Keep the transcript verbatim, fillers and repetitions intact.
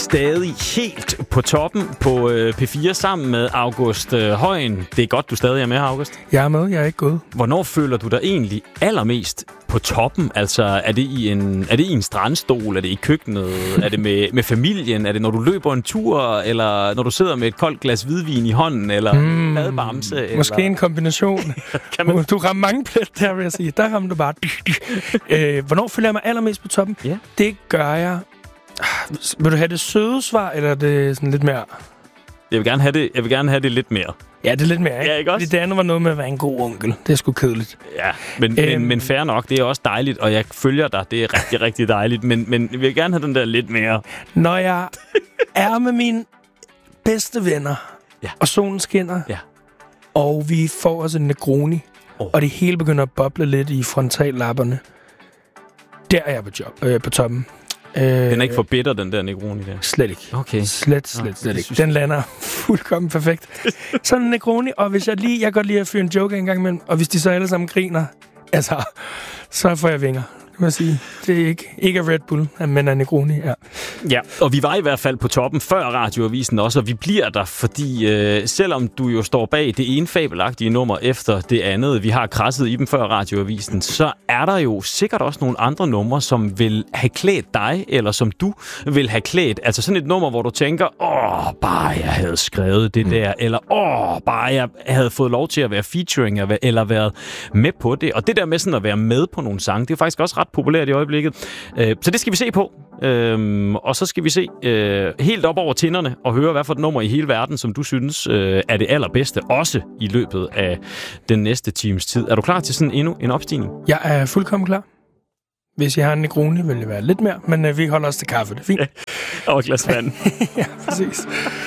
stadig helt på toppen på øh, P fire sammen med August øh, Højen. Det er godt, du stadig er med, August. Jeg er med, jeg er ikke gået. Hvornår føler du dig egentlig allermest på toppen? Altså, er det i en, er det i en strandstol? Er det i køkkenet? Er det med, med familien? Er det, når du løber en tur? Eller når du sidder med et koldt glas hvidvin i hånden? Eller mm, en badbamse? Måske eller? En kombination. Kan man... Du rammer mange plet der, vil jeg sige. Der rammer du bare... øh, hvornår føler jeg mig allermest på toppen? Yeah. Det gør jeg... Vil du have det søde svar, eller er det sådan lidt mere... Jeg vil gerne have det, jeg vil gerne have det lidt mere. Ja, det er lidt mere, ikke? Ja, ikke også? Det andet var noget med at være en god onkel. Det er sgu kedeligt. Ja, men, øhm, men, men fair nok. Det er også dejligt, og jeg følger dig. Det er rigtig, rigtig dejligt. Men, men jeg vil gerne have den der lidt mere. Når jeg er med mine bedste venner, ja. Og solen skinner, ja. Og vi får os en Negroni, oh. Og det hele begynder at boble lidt i frontallapperne, der er jeg på, job, øh, på toppen. Den er ikke for bitter, den der Negroni der? Slet ikke. Okay. Slet, slet, Nå, slet ikke. Den lander fuldkommen perfekt. Sådan en Negroni, og hvis jeg lige, jeg kan godt lide at fyre en joke en gang imellem, og hvis de så alle sammen griner, altså, så får jeg vinger. Det må jeg sige. Det er ikke, ikke Red Bull, men en Negroni, ja. Ja, og vi var i hvert fald på toppen før Radioavisen også, og vi bliver der, fordi øh, selvom du jo står bag det ene fabelagtige nummer efter det andet, vi har krasset i dem før Radioavisen, så er der jo sikkert også nogle andre numre, som vil have klædt dig, eller som du vil have klædt. Altså sådan et nummer, hvor du tænker, åh, bare jeg havde skrevet det der, eller åh, bare jeg havde fået lov til at være featuring, eller været med på det. Og det der med sådan at være med på nogle sange, det er faktisk også ret populært i øjeblikket. Så det skal vi se på. Og så skal vi se helt op over tinderne og høre, hvad for et nummer i hele verden, som du synes er det allerbedste, også i løbet af den næste times tid. Er du klar til sådan endnu en opstigning? Jeg er fuldkommen klar. Hvis jeg har en Negroni, vil det være lidt mere, men vi holder os til kaffe. Det er fint. Ja. Og et glas vand. Ja, præcis.